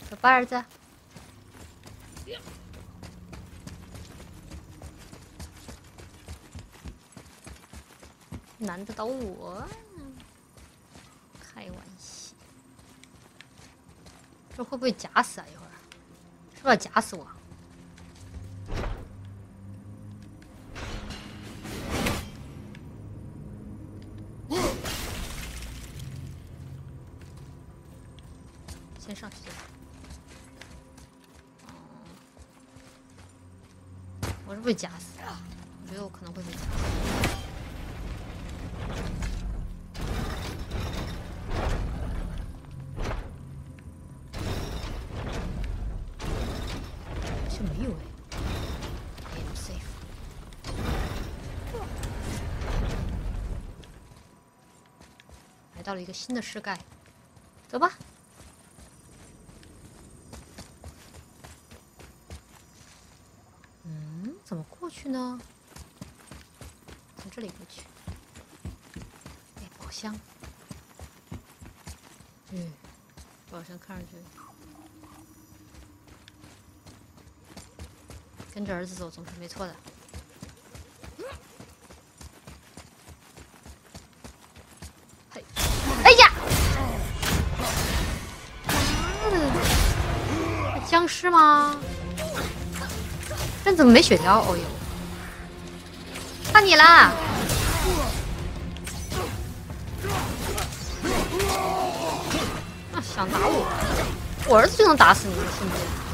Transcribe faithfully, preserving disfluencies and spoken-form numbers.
走吧，儿子。难得倒我，开玩笑，这会不会夹死啊？一会儿是不是要夹死我？先上去。哦，我是不是夹死啊？我觉得我可能会被夹死。没有哎 ，I am safe。来到了一个新的世界，走吧。嗯，怎么过去呢？从这里过去。哎，宝箱。嗯，宝箱看上去。跟着儿子走总是没错的。嘿，哎呀！妈的，僵尸吗？这怎么没血条？哦呦，看你啦！啊，想打我？我儿子就能打死你，信不信？